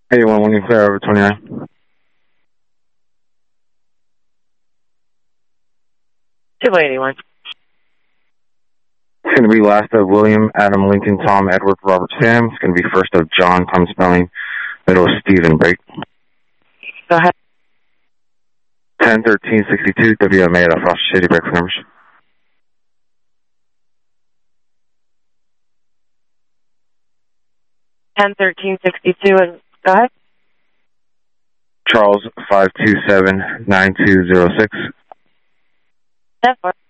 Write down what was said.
81, when you clear over 29. 281. It's going to be last of William, Adam, Lincoln, Tom, Edward, Robert, Sam. It's going to be first of John, Tom Spelling, middle of Stephen, break. Go ahead. 10-13-62, WMA at Foster City, break for numbers. Ten 1362 and go ahead. Charles, 527-9206. 10-4.